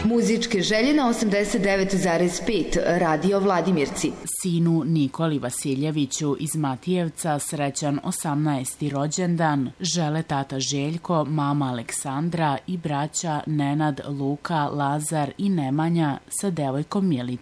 Muzičke želje na 89,5 Radio Vladimirci. Sinu Nikoli Vasiljeviću iz Matijevca srećan 18. rođendan žele tata Željko, mama Aleksandra i braća Nenad, Luka, Lazar i Nemanja sa devojkom Milicom.